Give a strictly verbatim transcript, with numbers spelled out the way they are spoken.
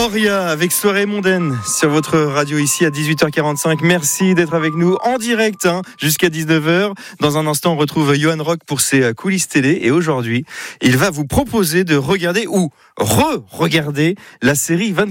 Gloria avec Soirée mondaine sur votre radio ici à dix-huit heures quarante-cinq. Merci d'être avec nous en direct hein, jusqu'à dix-neuf heures. Dans un instant, on retrouve Johan Rock pour ses coulisses télé. Et aujourd'hui, il va vous proposer de regarder ou re-regarder la série vingt